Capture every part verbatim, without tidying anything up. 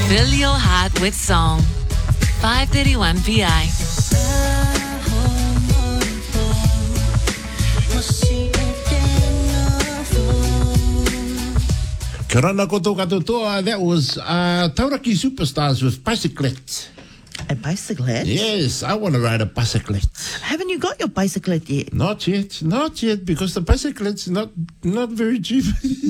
Fill your heart with song. five thirty-one P I. Karana koto katotoa, that was uh, Tauraki Superstars with Bicyclette. A bicyclette? Yes, I want to ride a bicyclette. Haven't you got your bicyclette yet? Not yet, not yet, because the bicyclette's not not very cheap.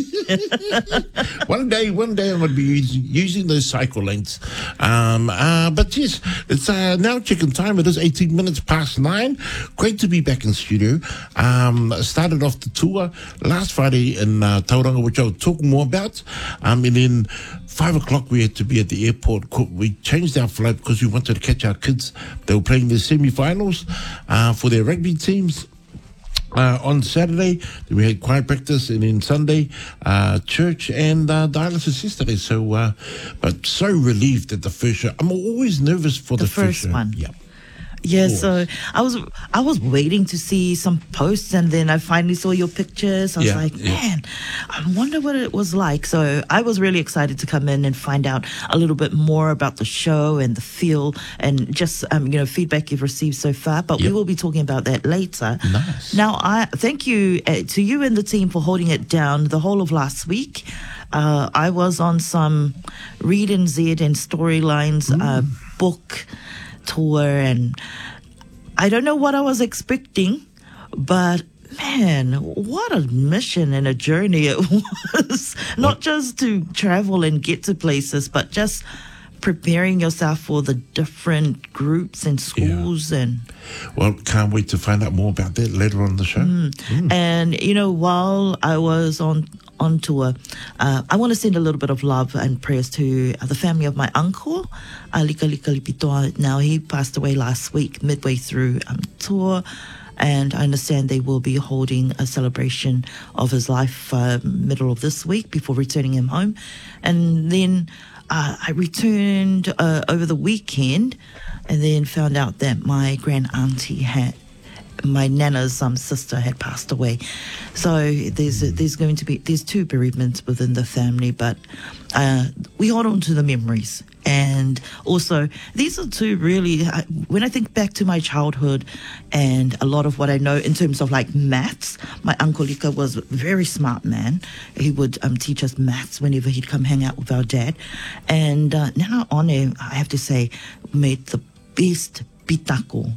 one day, one day I'm going to be using, using those cycle lanes. Um, uh, but yes, it's uh, now chicken time. It is eighteen minutes past nine. Great to be back in studio. Um, started off the tour last Friday in uh, Tauranga, which I'll talk more about. Um, and then five o'clock we had to be at the airport. We changed our flight because we wanted to catch our kids. They were playing their semi-finals uh, for their rugby teams. Uh, on Saturday, then we had choir practice, and then Sunday, uh, church and uh, dialysis yesterday. So, uh, but so relieved at the first show. I'm always nervous for the, The first show. one. Yeah. Yeah, so I was I was waiting to see some posts, and then I finally saw your pictures. I was Yeah, like, yeah. man, I wonder what it was like. So I was really excited to come in and find out a little bit more about the show and the feel and just um, you know feedback you've received so far. But we Yep. will be talking about that later. Nice. Now, I thank you uh, to you and the team for holding it down the whole of last week. Uh, I was on some Read and Z and Storylines uh, book tour, and I don't know what I was expecting, but man, what a mission and a journey it was. Not just to travel and get to places, but just preparing yourself for the different groups and schools. Yeah. And Well, can't wait to find out more about that later on in the show. Mm. and you know, while I was on on tour, uh, I want to send a little bit of love and prayers to uh, the family of my uncle, uh, Lika Lika Lipitoa. Now, he passed away last week, midway through um, tour, and I understand they will be holding a celebration of his life uh, middle of this week before returning him home. And then uh, I returned uh, over the weekend, and then found out that my grand auntie had my nana's um, sister had passed away. So there's there's going to be there's two bereavements within the family, but uh, we hold on to the memories. And also, these are two really, uh, when I think back to my childhood and a lot of what I know in terms of like maths, my Uncle Lika was a very smart man. He would um, teach us maths whenever he'd come hang out with our dad. And uh, Nana One, I have to say, made the best pitako.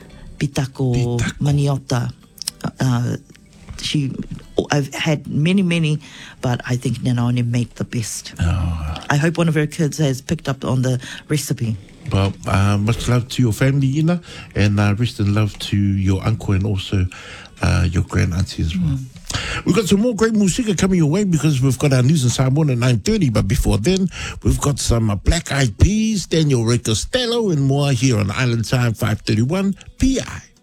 Pitako, Pitako. maniota. Uh, she, I've had many, many, but I think Nana only made the best. Oh. I hope one of her kids has picked up on the recipe. Well, uh, much love to your family, Ina, and uh, rest in love to your uncle and also uh, your grand auntie as well. Mm. We've got some more great music coming your way because we've got our news in Samoan at nine thirty, but before then, we've got some uh, Black Eyed Peas, Daniel Ray Costello, and more here on Island Time five thirty-one P I.